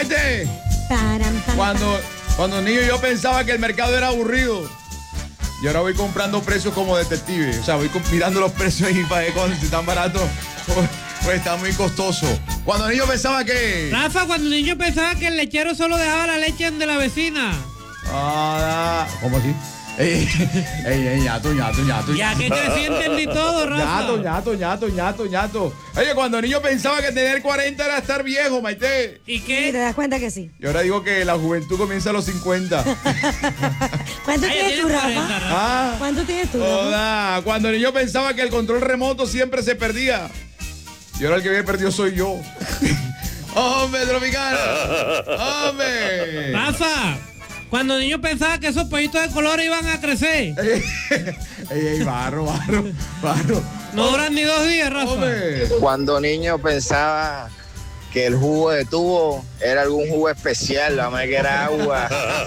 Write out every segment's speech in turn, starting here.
Maite, cuando niño yo pensaba que el mercado era aburrido. Y ahora voy comprando precios como detective. O sea, voy mirando los precios y para ver si están baratos pues está muy costoso. Cuando niño pensaba que... Rafa, cuando niño pensaba que el lechero solo dejaba la leche de la vecina. ¿Cómo así? Ñato. Ya que crecí entendí todo, Rafa. Ñato. Oye, cuando niño pensaba que tener 40 era estar viejo, Maite. ¿Y qué? Sí, te das cuenta que sí. Y ahora digo que la juventud comienza a los 50. ¿Cuánto tienes tú, Rafa? Ah, ¿Cuánto tienes tú, Rafa? Cuando niño pensaba que el control remoto siempre se perdía. Y ahora el que había perdido soy yo. ¡Hombre, Tropicana! ¡Hombre! Rafa, cuando niño pensaba que esos pollitos de color iban a crecer. Barro. No duran ni 2 días, Rafa. ¡Hombre! Cuando niño pensaba que el jugo de tubo era algún jugo especial, la más que era agua.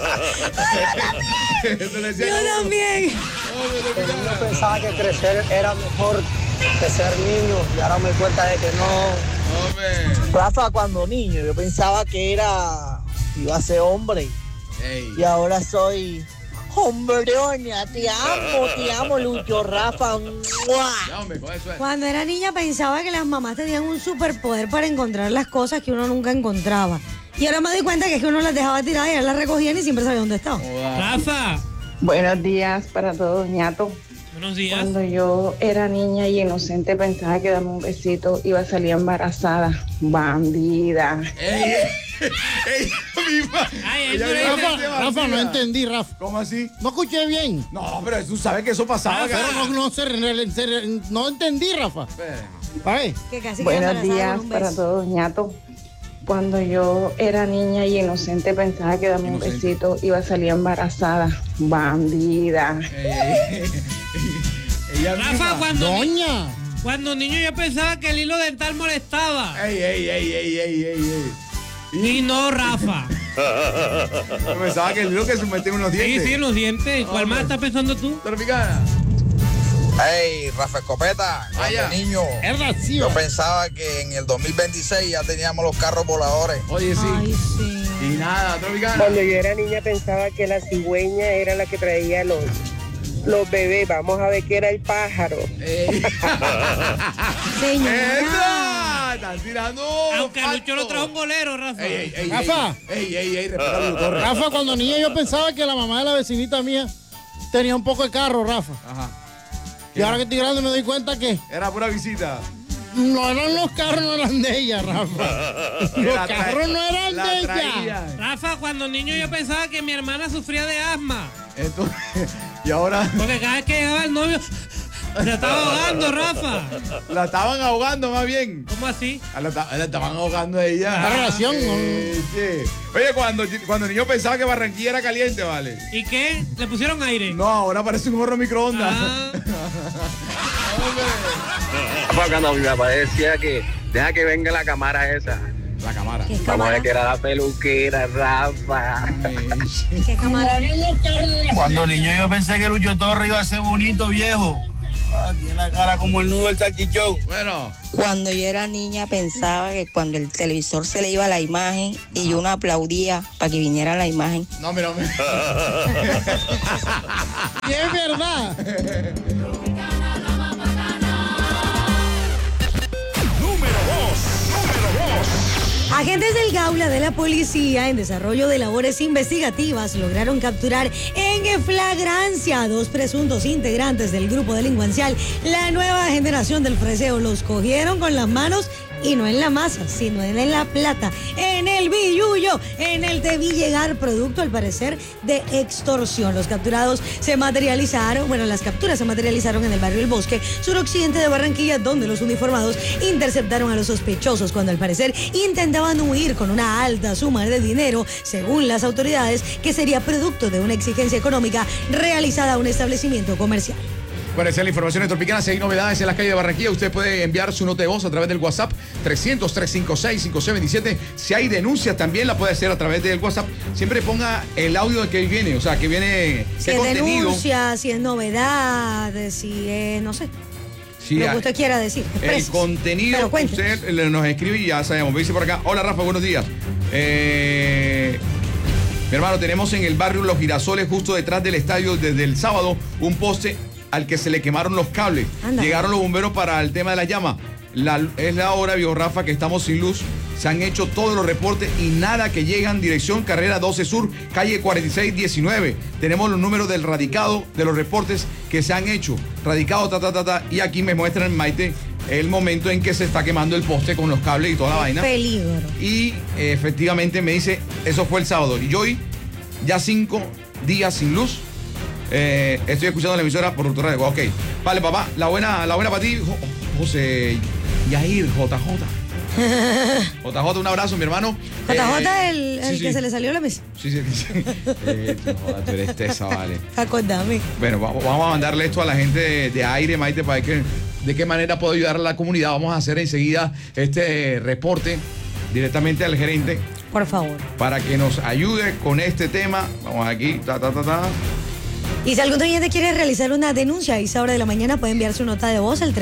Yo también. Yo pensaba que crecer era mejor que ser niño y ahora me doy cuenta de que no. ¡Hombre! Rafa, cuando niño yo pensaba que iba a ser hombre y ahora soy hombreoña. Te amo, Lucho, Rafa. Ya, hombre, con eso es. Cuando era niña pensaba que las mamás tenían un superpoder para encontrar las cosas que uno nunca encontraba. Y ahora me doy cuenta que es que uno las dejaba tiradas y ellas las recogían y siempre sabía dónde estaban. Rafa. Buenos días para todos, ñato. Buenos días. Cuando yo era niña y inocente pensaba que dame un besito iba a salir embarazada. Bandida. Rafa, no entendí, Rafa. ¿Cómo así? No escuché bien. No, pero tú sabes que eso pasaba. Pero no entendí, Rafa. Que casi Buenos días para todos, ñato. Cuando yo era niña y inocente pensaba que dame un besito iba a salir embarazada. Bandida. Rafa, cuando niño yo pensaba que el hilo dental molestaba. Y no, Rafa. Yo pensaba que el hilo que se metía en los dientes. Sí, en los dientes. ¿Cuál más estás pensando tú? Tropicana. Hey, Rafa Escopeta, cuando niño, yo pensaba que en el 2026 ya teníamos los carros voladores. Oye, sí. Ay, sí. Y nada, Tropicana. Cuando yo era niña pensaba que la cigüeña era la que traía los bebés. Vamos a ver qué era el pájaro. Señora. Están tirando. Aunque a Lucho lo trajo un golero, Rafa. Rafa. Respeta al doctor. Rafa, cuando niño yo pensaba que la mamá de la vecinita mía tenía un poco de carro, Rafa. Ajá. Y ahora que estoy grande me doy cuenta que Era pura visita. no eran los carros, no eran de ella, Rafa. Los carros no eran de ella. Rafa, cuando niño yo pensaba que mi hermana sufría de asma. Entonces, y ahora Porque cada vez que llegaba el novio, se estaba ahogando, Rafa. la estaban ahogando más bien. ¿Cómo así? La estaban ahogando a ella. La relación, Sí. Oye, cuando niño pensaba que Barranquilla era caliente, ¿vale? ¿Y qué? ¿Le pusieron aire? No, ahora parece un horno microondas. Cuando mi papá decía que deja que venga la cámara esa. La cámara. ¿Qué Vamos a cámara? ver que era la peluquera, Rafa. ¿Qué cámara? Cuando niño yo pensé que Lucho Torres iba a ser bonito, viejo. Tiene la cara como el nudo del salchichón. Bueno. Cuando yo era niña pensaba que cuando el televisor se le iba la imagen y uno aplaudía para que viniera la imagen. No, mira. Y es verdad. Agentes del Gaula de la policía, en desarrollo de labores investigativas, lograron capturar en flagrancia a 2 presuntos integrantes del grupo delincuencial La Nueva Generación del Freseo. Los cogieron con las manos y no en la masa, sino en la plata, en el billullo, en el te vi llegar, producto al parecer de extorsión. Los capturados se materializaron, las capturas se materializaron en el barrio El Bosque, suroccidente de Barranquilla, donde los uniformados interceptaron a los sospechosos cuando al parecer intentaban huir con una alta suma de dinero, según las autoridades, que sería producto de una exigencia económica realizada a un establecimiento comercial. Bueno, esa es la información de Tropicana. Si hay novedades en las calles de Barranquilla, usted puede enviar su nota de voz a través del WhatsApp 300-356-5627. Si hay denuncias, también la puede hacer a través del WhatsApp. Siempre ponga el audio de que viene, o sea, que viene, Si qué es contenido. denuncia, si es novedad, si es, no sé. Sí, lo que usted quiera decir. El contenido que usted nos escribe y ya sabemos. Me dice por acá, hola Rafa, buenos días. Mi hermano, tenemos en el barrio Los Girasoles, justo detrás del estadio, desde el sábado, un poste al que se le quemaron los cables. Anda. Llegaron los bomberos para el tema de la llama. Es la hora, viejo Rafa, que estamos sin luz. Se han hecho todos los reportes y nada que llegan. Dirección Carrera 12 Sur, calle 4619. Tenemos los números del radicado de los reportes que se han hecho. Radicado, y aquí me muestran, Maite, el momento en que se está quemando el poste con los cables y toda la vaina. Peligro. Y efectivamente me dice, eso fue el sábado. Y hoy, ya 5 días sin luz. Estoy escuchando la emisora por radio. Ok. Vale, papá, la buena para ti, José Yair, JJ. JJ, un abrazo, mi hermano. JJ, el que se le salió la mesa. Sí. Tú eres tesa, vale. Acordame. Bueno, vamos a mandarle esto a la gente de aire, Maite, para que de qué manera puedo ayudar a la comunidad. Vamos a hacer enseguida este reporte directamente al gerente. Por favor. Para que nos ayude con este tema. Vamos aquí, Y si algún oyente quiere realizar una denuncia a esa hora de la mañana, puede enviar su nota de voz al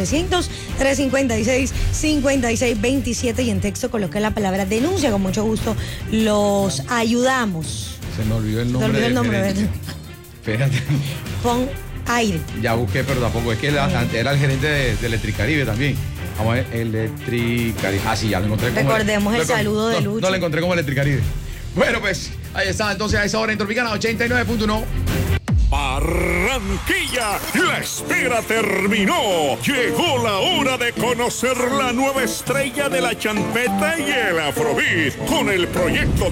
300-356-5627 y en texto coloque la palabra denuncia. Con mucho gusto los ayudamos. Se me olvidó el nombre. Se olvidó el nombre, ¿verdad? Espérate. Pon aire. Ya busqué, pero tampoco. Es que era el gerente de Electricaribe también. Vamos a ver, Electricaribe. Ah, sí, ya lo encontré. Recordemos el saludo de Lucho. No lo encontré como Electricaribe. Bueno, pues, ahí está. Entonces, a esa hora en Tropicana 89.1. Barranquilla, la espera terminó. Llegó la hora de conocer la nueva estrella de la champeta y el afrobeat con el proyecto